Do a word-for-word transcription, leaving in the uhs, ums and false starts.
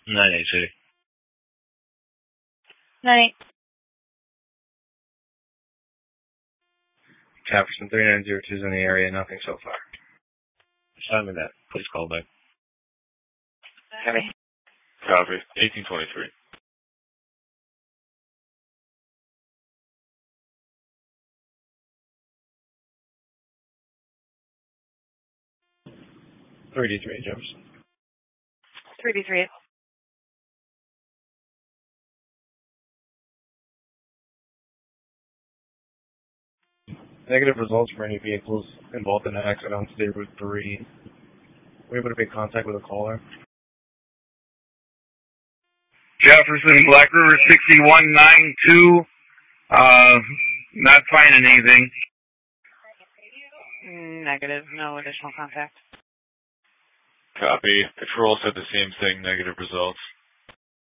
nine eight City. nine eight. Jefferson three nine zero two is in the area, nothing so far. Simon that. Please call back. Copy. Copy. eighteen twenty-three. three D three, Jefferson. three D three. Negative results for any vehicles involved in an accident on State Route three. We're able to make contact with a caller. Jefferson, Black River sixty-one ninety-two. Uh, not finding anything. Negative. No additional contact. Copy. Patrol said the same thing, negative results.